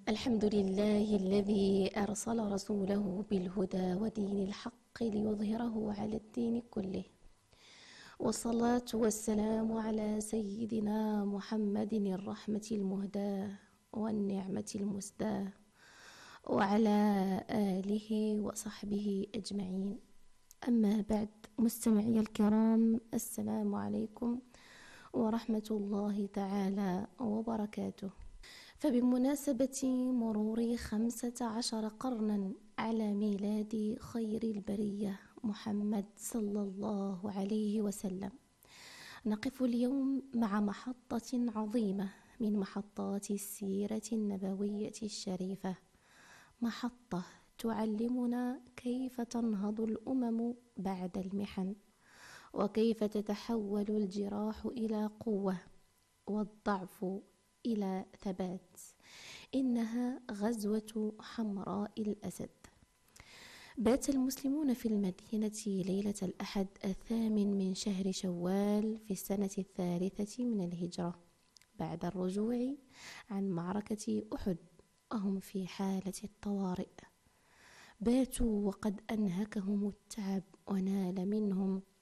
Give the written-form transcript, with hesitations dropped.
الحمد لله الذي أرسل رسوله بالهدى ودين الحق ليظهره على الدين كله، والصلاة والسلام على سيدنا محمد الرحمة المهداة والنعمة المسداة، وعلى آله وصحبه أجمعين. أما بعد، مستمعي الكرام، السلام عليكم ورحمة الله تعالى وبركاته. فبمناسبة مرور 15 قرنا على ميلاد خير البرية محمد صلى الله عليه وسلم، نقف اليوم مع محطة عظيمة من محطات السيرة النبوية الشريفة، محطة تعلمنا كيف تنهض الأمم بعد المحن، وكيف تتحول الجراح إلى قوة والضعف إلى ثبات. إنها غزوة حمراء الأسد. بات المسلمون في المدينة ليلة الأحد 8 من شهر شوال في السنة 3 من الهجرة، بعد الرجوع عن معركة أحد، وهم في حالة الطوارئ. باتوا وقد أنهكهم التعب ونال منهم